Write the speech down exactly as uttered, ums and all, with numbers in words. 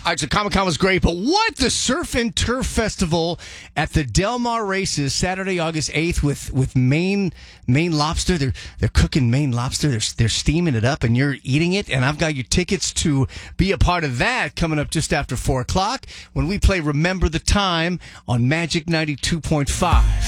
All right, so Comic-Con was great, but what? The Surf and Turf Festival at the Del Mar Races, Saturday, August eighth, with, with Maine Maine lobster. They're they're cooking Maine lobster. They're, they're steaming it up, and you're eating it. And I've got your tickets to be a part of that coming up just after four o'clock when we play Remember the Time on Magic ninety-two point five.